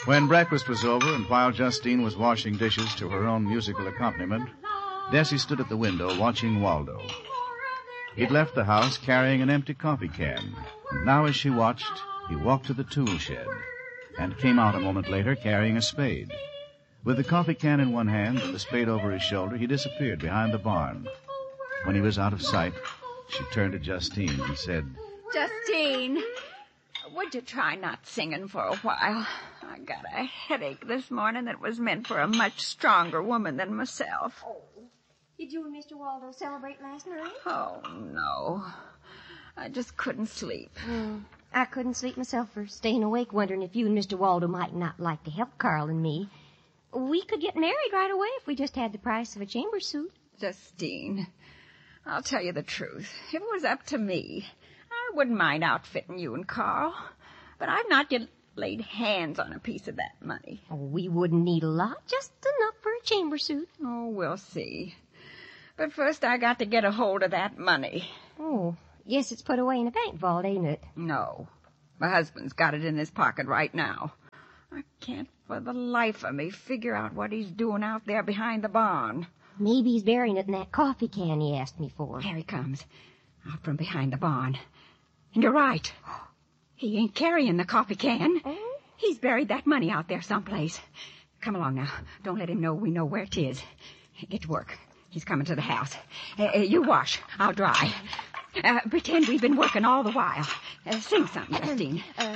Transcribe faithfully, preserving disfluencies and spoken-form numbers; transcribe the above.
When breakfast was over and while Justine was washing dishes to her own musical accompaniment, Desi stood at the window watching Waldo. He'd left the house carrying an empty coffee can, and now as she watched, he walked to the tool shed and came out a moment later carrying a spade. With the coffee can in one hand and the spade over his shoulder, he disappeared behind the barn. When he was out of sight, she turned to Justine and said, Justine, would you try not singing for a while? I got a headache this morning that was meant for a much stronger woman than myself. Oh, did you and Mister Waldo celebrate last night? Oh, no. I just couldn't sleep. Mm. I couldn't sleep myself for staying awake wondering if you and Mister Waldo might not like to help Carl and me. We could get married right away if we just had the price of a chamber suit. Justine, I'll tell you the truth. If it was up to me, I wouldn't mind outfitting you and Carl. But I've not yet laid hands on a piece of that money. Oh, we wouldn't need a lot, just enough for a chamber suit. Oh, we'll see. But first I got to get a hold of that money. Oh, yes, it's put away in a bank vault, ain't it? No. My husband's got it in his pocket right now. I can't for the life of me figure out what he's doing out there behind the barn. Maybe he's burying it in that coffee can he asked me for. Here he comes, out from behind the barn. And you're right. He ain't carrying the coffee can. Oh? He's buried that money out there someplace. Come along now. Don't let him know we know where it is. Get to work. He's coming to the house. Uh, uh, you wash. I'll dry. Uh, pretend we've been working all the while. Uh, sing something, Justine. Uh,